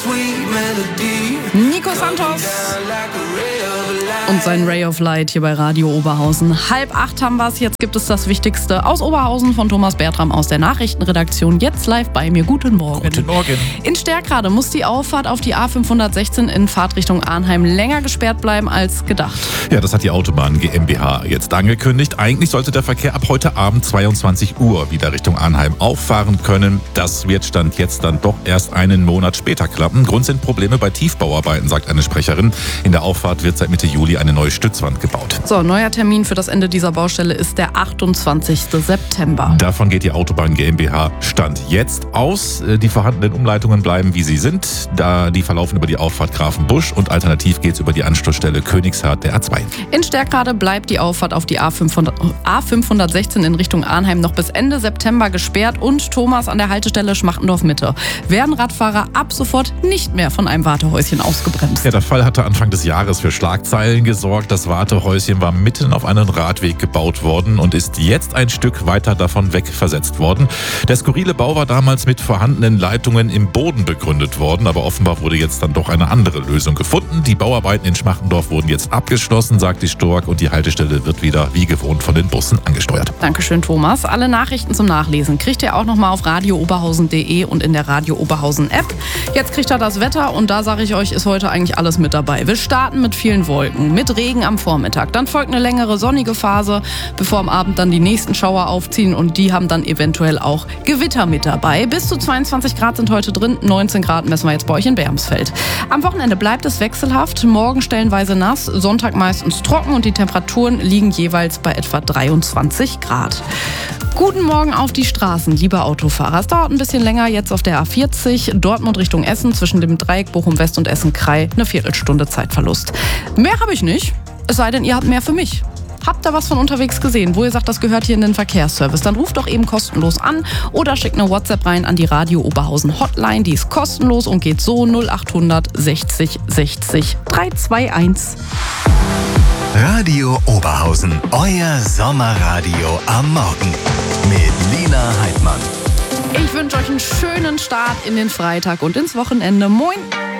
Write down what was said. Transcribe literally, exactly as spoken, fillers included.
Nico Santos und sein Ray of Light hier bei Radio Oberhausen. Halb acht haben wir es. Jetzt gibt es das Wichtigste aus Oberhausen von Thomas Bertram aus der Nachrichtenredaktion. Jetzt live bei mir. Guten Morgen. Guten Morgen. In Stärkrade muss die Auffahrt auf die A fünfhundertsechzehn in Fahrtrichtung Arnheim länger gesperrt bleiben als gedacht. Ja, das hat die Autobahn GmbH jetzt angekündigt. Eigentlich sollte der Verkehr ab heute Abend zweiundzwanzig Uhr wieder Richtung Arnheim auffahren können. Das wird Stand jetzt dann doch erst einen Monat später klappen. Grund sind Probleme bei Tiefbauarbeiten, sagt eine Sprecherin. In der Auffahrt wird seit Mitte Juli eine neue Stützwand gebaut. So, neuer Termin für das Ende dieser Baustelle ist der achtundzwanzigsten September. Davon geht die Autobahn GmbH Stand jetzt aus. Die vorhandenen Umleitungen bleiben, wie sie sind, da die verlaufen über die Auffahrt Grafenbusch und alternativ geht es über die Anschlussstelle Königshardt der A zwei. In Stärkrade bleibt die Auffahrt auf die A fünfhundertsechzehn in Richtung Arnheim noch bis Ende September gesperrt und Thomas an der Haltestelle Schmachtendorf Mitte werden Radfahrer ab sofort nicht mehr von einem Wartehäuschen ausgebremst. Ja, der Fall hatte Anfang des Jahres für Schlagzeilen gesorgt. Das Wartehäuschen war mitten auf einen Radweg gebaut worden und ist jetzt ein Stück weiter davon weg versetzt worden. Der skurrile Bau war damals mit vorhandenen Leitungen im Boden begründet worden, aber offenbar wurde jetzt dann doch eine andere Lösung gefunden. Die Bauarbeiten in Schmachtendorf wurden jetzt abgeschlossen, sagt die Stork, und die Haltestelle wird wieder wie gewohnt von den Bussen angesteuert. Dankeschön, Thomas. Alle Nachrichten zum Nachlesen kriegt ihr auch nochmal auf radio oberhausen punkt de und in der Radio Oberhausen App. Jetzt kriegt ihr das Wetter und da sage ich euch, ist heute eigentlich alles mit dabei. Wir starten mit vielen Wolken, mit Regen am Vormittag. Dann folgt eine längere sonnige Phase, bevor am Abend dann die nächsten Schauer aufziehen und die haben dann eventuell auch Gewitter mit dabei. Bis zu zweiundzwanzig Grad sind heute drin, neunzehn Grad messen wir jetzt bei euch in Bermsfeld. Am Wochenende bleibt es wechselhaft, morgen stellenweise nass, Sonntag meistens trocken und die Temperaturen liegen jeweils bei etwa dreiundzwanzig Grad. Guten Morgen auf die Straßen, liebe Autofahrer. Es dauert ein bisschen länger jetzt auf der A vierzig, Dortmund Richtung Essen, zwischen dem Dreieck Bochum-West und Essen-Krei, eine Viertelstunde Zeitverlust. Mehr habe ich nicht, es sei denn, ihr habt mehr für mich. Habt ihr was von unterwegs gesehen, wo ihr sagt, das gehört hier in den Verkehrsservice? Dann ruft doch eben kostenlos an oder schickt eine WhatsApp rein an die Radio Oberhausen Hotline. Die ist kostenlos und geht so null achthundert sechzig sechzig dreihunderteinundzwanzig. Radio Oberhausen, euer Sommerradio am Morgen mit Lina Heidmann. Ich wünsche euch einen schönen Start in den Freitag und ins Wochenende. Moin!